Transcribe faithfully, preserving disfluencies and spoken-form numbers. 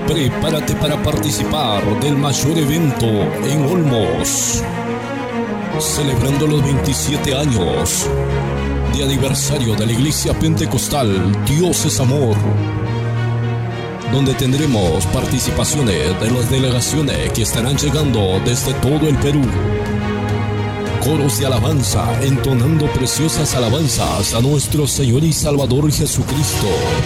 Prepárate para participar del mayor evento en Olmos, celebrando los veintisiete años de aniversario de la Iglesia Pentecostal Dios es Amor, donde tendremos participaciones de las delegaciones que estarán llegando desde todo el Perú. Coros de alabanza entonando preciosas alabanzas a nuestro Señor y Salvador Jesucristo.